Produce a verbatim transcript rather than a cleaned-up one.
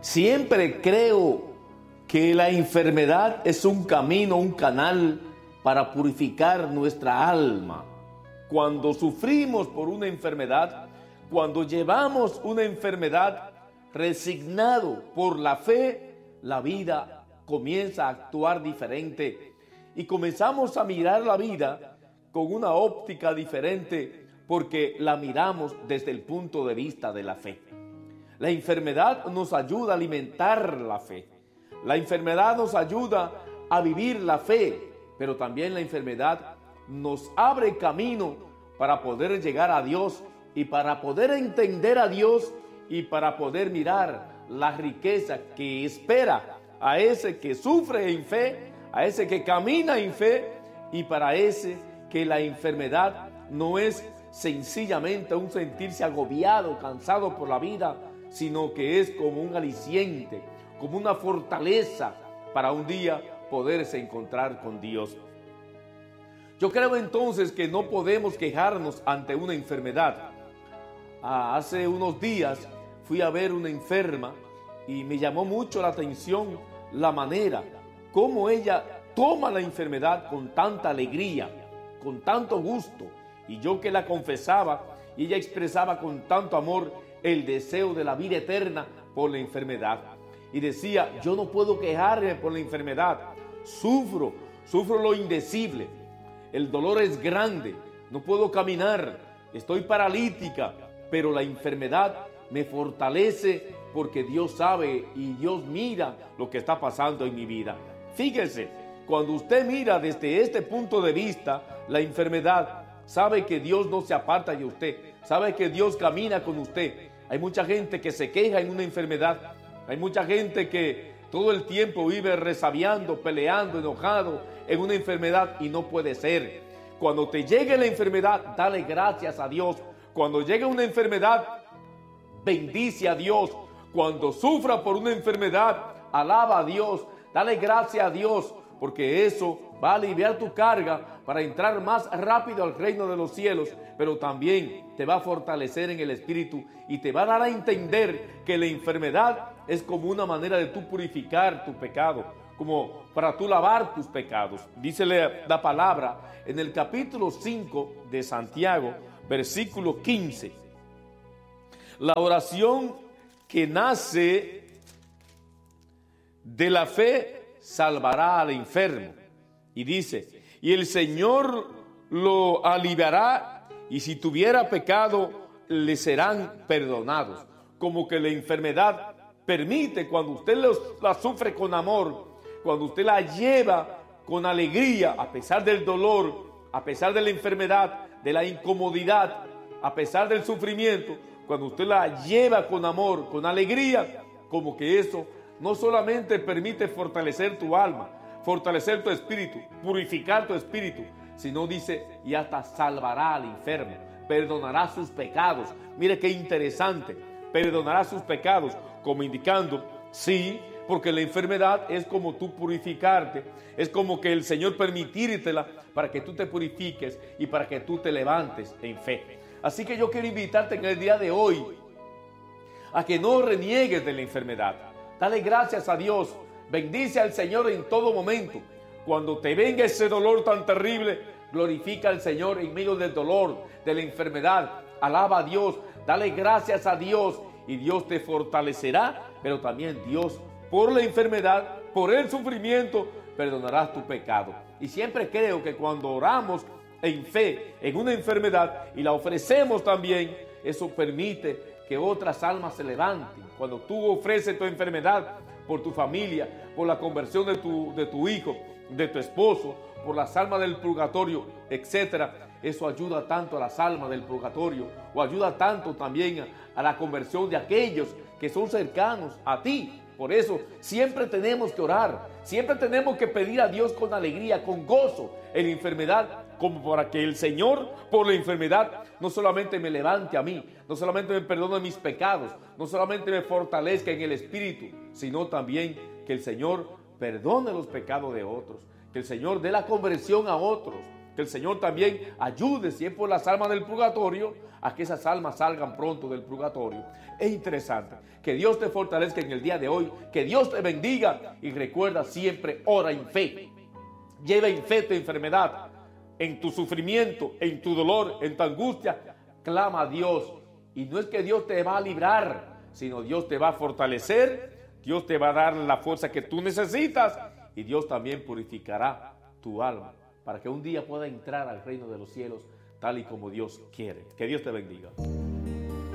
Siempre creo que la enfermedad es un camino, un canal para purificar nuestra alma. Cuando sufrimos por una enfermedad, cuando llevamos una enfermedad resignado por la fe, la vida comienza a actuar diferente y comenzamos a mirar la vida con una óptica diferente porque la miramos desde el punto de vista de la fe. La enfermedad nos ayuda a alimentar la fe. La enfermedad nos ayuda a vivir la fe, pero también la enfermedad nos abre camino para poder llegar a Dios y para poder entender a Dios y para poder mirar la riqueza que espera a ese que sufre en fe, a ese que camina en fe y para ese que la enfermedad no es sencillamente un sentirse agobiado, cansado por la vida, sino que es como un aliciente, como una fortaleza para un día poderse encontrar con Dios. Yo creo entonces que no podemos quejarnos ante una enfermedad. Ah, hace unos días fui a ver una enferma y me llamó mucho la atención la manera como ella toma la enfermedad con tanta alegría, con tanto gusto. Y yo que la confesaba, y ella expresaba con tanto amor el deseo de la vida eterna por la enfermedad. Y decía, yo no puedo quejarme por la enfermedad, sufro, sufro lo indecible, el dolor es grande, no puedo caminar, estoy paralítica, pero la enfermedad me fortalece porque Dios sabe y Dios mira lo que está pasando en mi vida. Fíjese, cuando usted mira desde este punto de vista la enfermedad, sabe que Dios no se aparta de usted, sabe que Dios camina con usted. Hay mucha gente que se queja en una enfermedad, hay mucha gente que todo el tiempo vive resabiando, peleando, enojado en una enfermedad y no puede ser. Cuando te llegue la enfermedad, dale gracias a Dios. Cuando llegue una enfermedad, bendice a Dios. Cuando sufra por una enfermedad, alaba a Dios, dale gracias a Dios, porque eso va a aliviar tu carga para entrar más rápido al reino de los cielos, pero también te va a fortalecer en el espíritu y te va a dar a entender que la enfermedad es como una manera de tú purificar tu pecado, como para tú lavar tus pecados. Dice la palabra en el capítulo cinco de Santiago, versículo quince. La oración que nace de la fe salvará al enfermo. Y dice, y el Señor lo aliviará, y si tuviera pecado, le serán perdonados. Como que la enfermedad permite, cuando usted los, la sufre con amor, cuando usted la lleva con alegría, a pesar del dolor, a pesar de la enfermedad, de la incomodidad, a pesar del sufrimiento, cuando usted la lleva con amor, con alegría, como que eso no solamente permite fortalecer tu alma, fortalecer tu espíritu, purificar tu espíritu, sino dice, y hasta salvará al enfermo, perdonará sus pecados. Mire qué interesante, perdonará sus pecados, como indicando, sí, porque la enfermedad es como tú purificarte, es como que el Señor permitírtela para que tú te purifiques y para que tú te levantes en fe. Así que yo quiero invitarte en el día de hoy a que no reniegues de la enfermedad. Dale gracias a Dios, bendice al Señor en todo momento. Cuando te venga ese dolor tan terrible, glorifica al Señor en medio del dolor, de la enfermedad. Alaba a Dios, dale gracias a Dios y Dios te fortalecerá, pero también Dios por la enfermedad, por el sufrimiento, perdonarás tu pecado. Y siempre creo que cuando oramos en fe, en una enfermedad y la ofrecemos también, eso permite que otras almas se levanten. Cuando tú ofreces tu enfermedad por tu familia, por la conversión de tu, de tu hijo, de tu esposo, por las almas del purgatorio, etcétera, eso ayuda tanto a las almas del purgatorio, o ayuda tanto también a, a la conversión de aquellos que son cercanos a ti. Por eso siempre tenemos que orar, siempre tenemos que pedir a Dios con alegría, con gozo en la enfermedad, como para que el Señor por la enfermedad no solamente me levante a mí, no solamente me perdone mis pecados, no solamente me fortalezca en el espíritu, sino también que el Señor perdone los pecados de otros, que el Señor dé la conversión a otros, Que el Señor también ayude, si es por las almas del purgatorio, a que esas almas salgan pronto del purgatorio. Es interesante. Que Dios te fortalezca en el día de hoy. Que Dios te bendiga. Y recuerda siempre, ora en fe. Lleva en fe tu enfermedad, en tu sufrimiento, en tu dolor, en tu angustia. Clama a Dios. Y no es que Dios te va a librar, sino Dios te va a fortalecer. Dios te va a dar la fuerza que tú necesitas. Y Dios también purificará tu alma, para que un día pueda entrar al reino de los cielos tal y como Dios quiere. Que Dios te bendiga.